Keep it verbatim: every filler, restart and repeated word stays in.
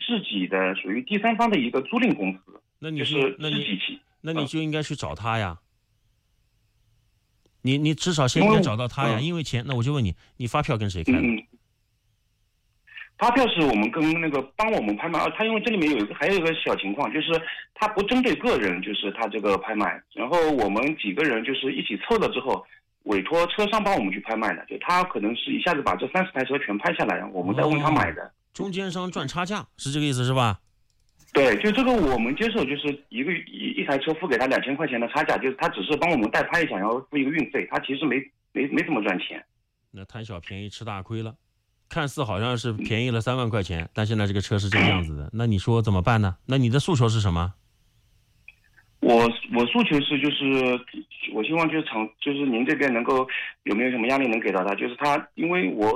自己的属于第三方的一个租赁公司， 那你就是那你自己起。 那你就应该去找他呀。你你至少先应因为该找到他呀， 嗯因为钱。那我就问你，你发票跟谁开的？ 嗯嗯，发票是我们跟那个帮我们拍卖，啊，他因为这里面有一个还有一个小情况，就是他不针对个人，就是他这个拍卖，然后我们几个人就是一起凑了之后，委托车商帮我们去拍卖的，就他可能是一下子把这三十台车全拍下来，我们再问他买的。 哦，中间商赚差价是这个意思是吧？ 对，就这个我们接受，就是一个一一台车付给他两千块钱的差价，就是他只是帮我们代拍一下，然后付一个运费，他其实没没没怎么赚钱。 那贪小便宜吃大亏了，看似好像是便宜了三万块钱，但现在这个车是这个样子的，那你说怎么办呢？那你的诉求是什么？ 我我诉求是，就是我希望就是厂，就是您这边能够有没有什么压力能给到他？就是他，因为我